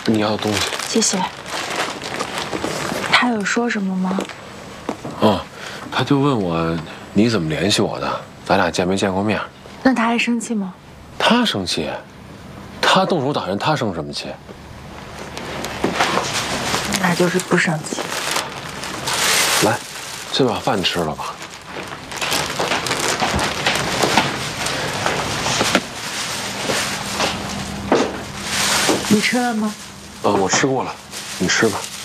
你要的东西。 谢谢。他有说什么吗？ 他就问我你怎么联系我的，咱俩见没见过面。 那他还生气吗？ 他生气，他动手打人，他生什么气？ 那就是不生气。 来，先把饭吃了吧。 你吃了吗？ 我吃过了，你吃吧。